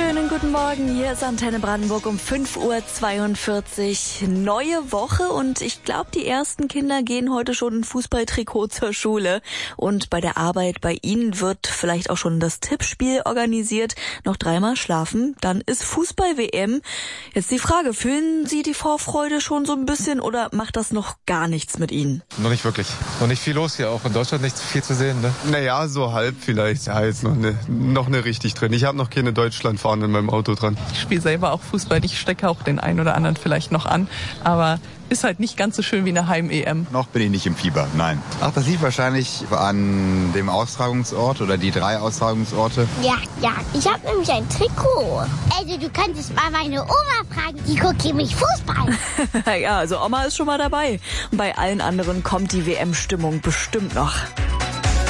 Schönen guten Morgen, hier ist Antenne Brandenburg um 5:42 Uhr. Neue Woche und ich glaube, die ersten Kinder gehen heute schon in Fußballtrikot zur Schule. Und bei der Arbeit bei Ihnen wird vielleicht auch schon das Tippspiel organisiert. Noch 3-mal schlafen, dann ist Fußball-WM. Jetzt die Frage, fühlen Sie die Vorfreude schon so ein bisschen oder macht das noch gar nichts mit Ihnen? Noch nicht wirklich. Noch nicht viel los hier, auch in Deutschland nicht viel zu sehen, ne? Naja, so halb vielleicht. Ja, jetzt noch eine richtig drin. Ich habe noch keine Deutschlandfahne in meinem Auto dran. Ich spiele selber auch Fußball. Ich stecke auch den einen oder anderen vielleicht noch an. Aber ist halt nicht ganz so schön wie eine Heim-EM. Noch bin ich nicht im Fieber, nein. Ach, das liegt wahrscheinlich an dem Austragungsort oder die 3 Austragungsorte. Ja, ich habe nämlich ein Trikot. Also du könntest mal meine Oma fragen, die guckt nämlich Fußball. Ja, also Oma ist schon mal dabei. Und bei allen anderen kommt die WM-Stimmung bestimmt noch.